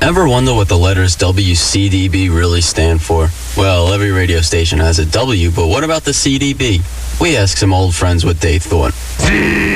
Ever wonder what the letters WCDB really stand for? Well, every radio station has a W, but what about the CDB? We asked some old friends what they thought.